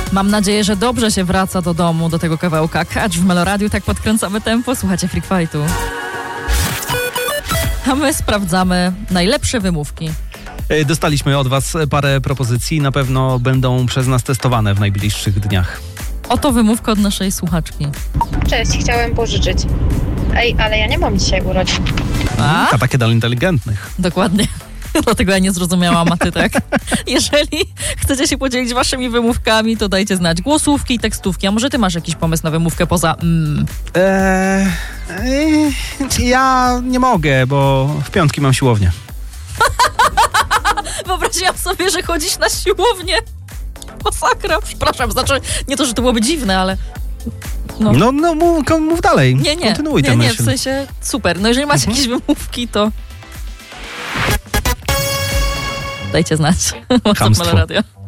Mam nadzieję, że dobrze się wraca do domu, do tego kawałka. Catch w Meloradiu, tak podkręcamy tempo. Słuchajcie Freak Fightu. A my sprawdzamy najlepsze wymówki. Dostaliśmy od was parę propozycji, na pewno będą przez nas testowane w najbliższych dniach. Oto wymówka od naszej słuchaczki. Cześć, chciałem pożyczyć. Ej, ale ja nie mam dzisiaj urodzin. A takie dla inteligentnych. Dokładnie. Dlatego ja nie zrozumiałam, a ty tak. Jeżeli chcecie się podzielić waszymi wymówkami, to dajcie znać głosówki i tekstówki. A może ty masz jakiś pomysł na wymówkę poza Ja nie mogę, bo w piątki mam siłownię. Wyobraziłam sobie, że chodzisz na siłownię. Masakra. Przepraszam, znaczy nie to, że to byłoby dziwne, ale... No mów dalej. Nie. Kontynuuj tę myśl. W sensie super. No jeżeli macie jakieś wymówki, to dajcie znać. Chamstwo. Radio.